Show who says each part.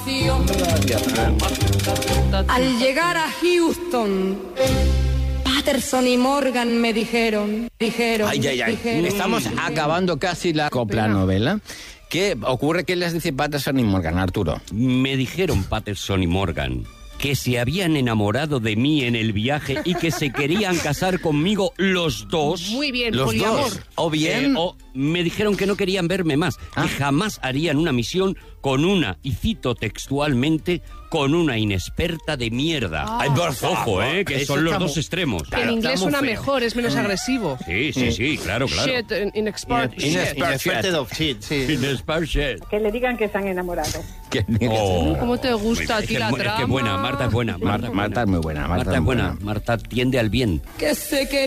Speaker 1: pasión. Al llegar a Houston, Patterson y Morgan me dijeron.
Speaker 2: Estamos acabando casi la coplanovela. ¿Qué ocurre? ¿Qué les dice Patterson y Morgan, Arturo?
Speaker 3: Me dijeron Patterson y Morgan que se habían enamorado de mí en el viaje y que se querían casar conmigo los dos.
Speaker 4: Muy bien,
Speaker 2: Los
Speaker 4: poliamor.
Speaker 2: dos. O bien...
Speaker 3: O me dijeron que no querían verme más, que jamás harían una misión con una, y cito textualmente, con una inexperta de mierda.
Speaker 2: Ay, por favor.
Speaker 3: Ojo, que
Speaker 2: Eso
Speaker 3: son los
Speaker 2: está
Speaker 3: dos
Speaker 2: muy-
Speaker 3: extremos.
Speaker 4: Que en inglés suena mejor, es menos agresivo.
Speaker 3: Sí, claro.
Speaker 4: Shit, inexpert shit.
Speaker 2: Inexpert
Speaker 5: of shit, sí.
Speaker 3: Inexpert shit.
Speaker 6: Que le digan que se han enamorado.
Speaker 3: Oh.
Speaker 4: ¿Cómo te gusta a
Speaker 3: Es
Speaker 4: ti
Speaker 3: que
Speaker 4: la
Speaker 3: es que
Speaker 4: trama?
Speaker 3: buena, Marta es buena.
Speaker 2: Marta es muy buena.
Speaker 3: Marta es buena. Marta tiende al bien.
Speaker 1: Que se querían